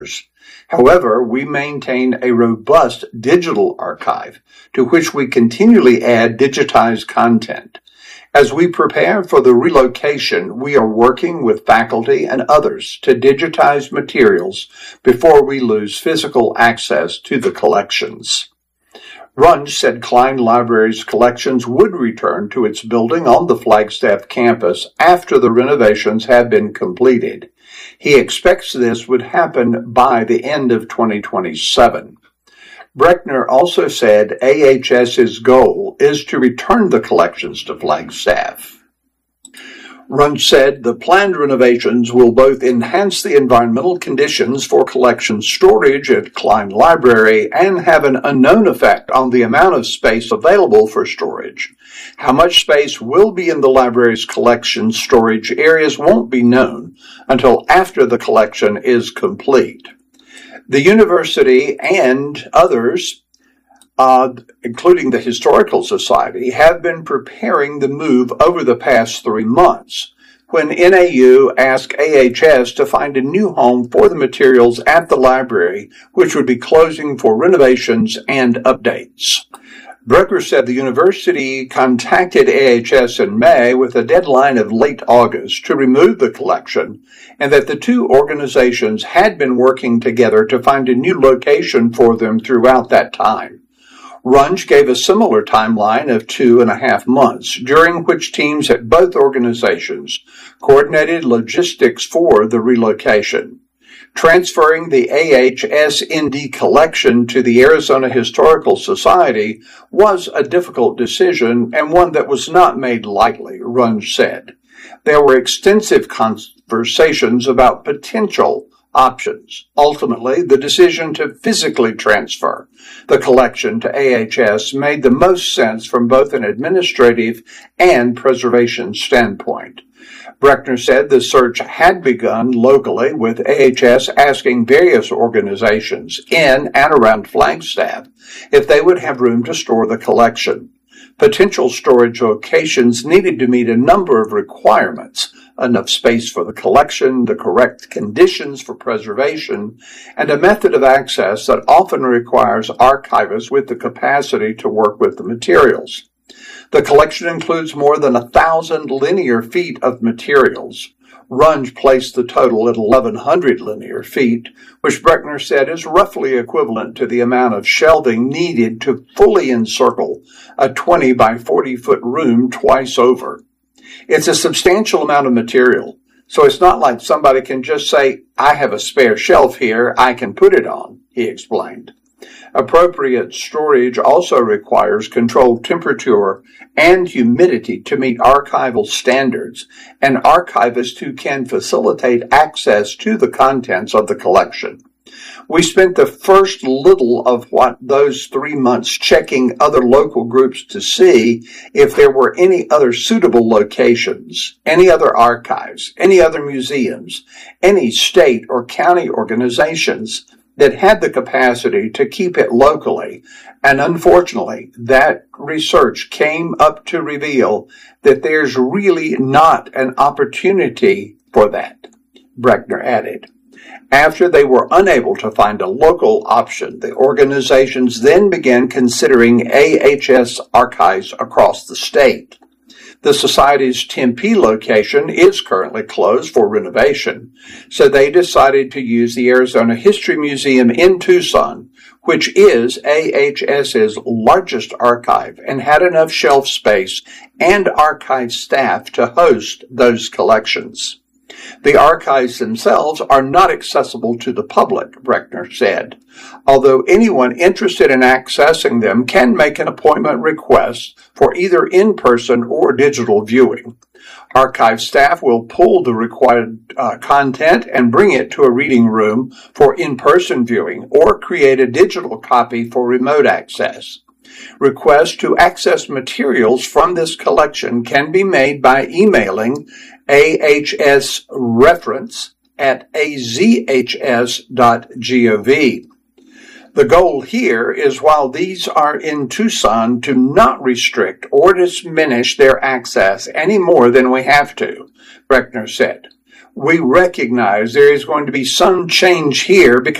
However, we maintain a robust digital archive to which we continually add digitized content. As we prepare for the relocation, we are working with faculty and others to digitize materials before we lose physical access to the collections. Runge said Klein Library's collections would return to its building on the Flagstaff campus after the renovations have been completed. He expects this would happen by the end of 2027. Brechner also said AHS's goal is to return the collections to Flagstaff. Runge said the planned renovations will both enhance the environmental conditions for collection storage at Klein Library and have an unknown effect on the amount of space available for storage. How much space will be in the library's collection storage areas won't be known until after the collection is complete. The university and others, including the Historical Society, have been preparing the move over the past 3 months, when NAU asked AHS to find a new home for the materials at the library, which would be closing for renovations and updates. Brechner said the university contacted AHS in May with a deadline of late August to remove the collection, and that the two organizations had been working together to find a new location for them throughout that time. Runge gave a similar timeline of 2.5 months, during which teams at both organizations coordinated logistics for the relocation. Transferring the AHS-ND collection to the Arizona Historical Society was a difficult decision and one that was not made lightly, Runge said. There were extensive conversations about potential options. Ultimately, the decision to physically transfer the collection to AHS made the most sense from both an administrative and preservation standpoint. Brechner said the search had begun locally, with AHS asking various organizations in and around Flagstaff if they would have room to store the collection. Potential storage locations needed to meet a number of requirements: enough space for the collection, the correct conditions for preservation, and a method of access that often requires archivists with the capacity to work with the materials. The collection includes more than 1,000 linear feet of materials. Runge placed the total at 1,100 linear feet, which Brechner said is roughly equivalent to the amount of shelving needed to fully encircle a 20 by 40 foot room twice over. It's a substantial amount of material, so it's not like somebody can just say, "I have a spare shelf here, I can put it on," he explained. Appropriate storage also requires controlled temperature and humidity to meet archival standards, and archivists who can facilitate access to the contents of the collection. We spent the first little of those 3 months checking other local groups to see if there were any other suitable locations, any other archives, any other museums, any state or county organizations that had the capacity to keep it locally, and unfortunately, that research came up to reveal that there's really not an opportunity for that, Brechner added. After they were unable to find a local option, the organizations then began considering AHS archives across the state. The Society's Tempe location is currently closed for renovation, so they decided to use the Arizona History Museum in Tucson, which is AHS's largest archive and had enough shelf space and archive staff to host those collections. The archives themselves are not accessible to the public, Brechner said, although anyone interested in accessing them can make an appointment request for either in-person or digital viewing. Archive staff will pull the required content and bring it to a reading room for in-person viewing or create a digital copy for remote access. Requests to access materials from this collection can be made by emailing ahsreference@azhs.gov. The goal here is, while these are in Tucson, to not restrict or diminish their access any more than we have to, Brechner said. we recognize there is going to be some change here because